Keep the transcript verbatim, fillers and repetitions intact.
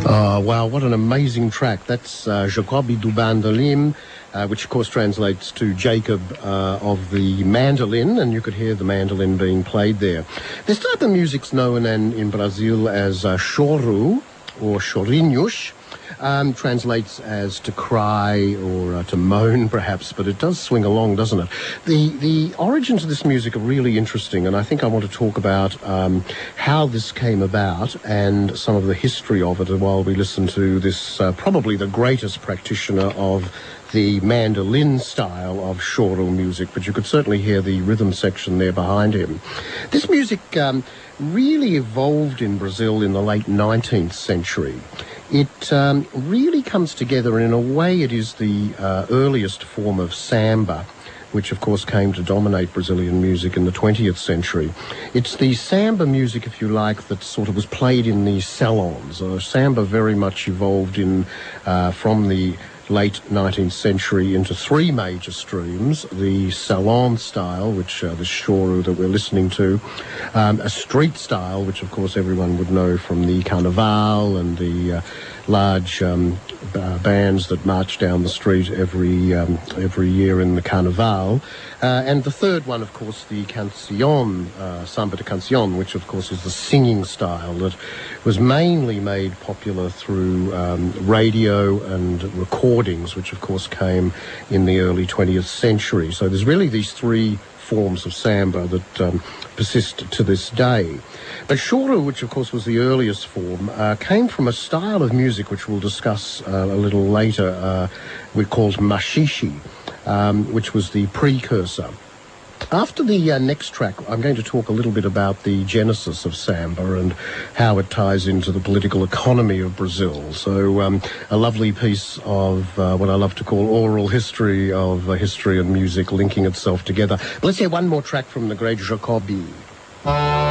Oh, wow, what an amazing track. That's uh, Jacobi do Bandolim, uh, which of course translates to Jacob uh, of the mandolin, and you could hear the mandolin being played there. This type of music's known in, in Brazil as uh, choro or chorinhos. Um, translates as to cry or uh, to moan, perhaps, but it does swing along, doesn't it? The the origins of this music are really interesting, and I think I want to talk about um, how this came about and some of the history of it while we listen to this, uh, probably the greatest practitioner of the mandolin style of choro music, but you could certainly hear the rhythm section there behind him. This music um, really evolved in Brazil in the late nineteenth century. It um, really comes together, and in a way it is the uh, earliest form of samba, which of course came to dominate Brazilian music in the twentieth century. It's the samba music, if you like, that sort of was played in the salons. Uh, samba very much evolved in uh, from the late nineteenth century into three major streams: the salon style, which uh, the choro that we're listening to, um, a street style, which of course everyone would know from the carnaval and the uh, large um, uh, bands that march down the street every um, every year in the carnaval, uh, and the third one, of course, the canción, uh, samba de canción, which of course is the singing style that was mainly made popular through um, radio and recordings, which of course came in the early twentieth century. So there's really these three forms of samba that um, persist to this day. But choro, which of course was the earliest form, uh, came from a style of music which we'll discuss uh, a little later, uh, we called machixe, um, which was the precursor. After the uh, next track, I'm going to talk a little bit about the genesis of samba and how it ties into the political economy of Brazil. So um, a lovely piece of uh, what I love to call oral history of uh, history and music linking itself together. But let's hear one more track from the great Jacobi.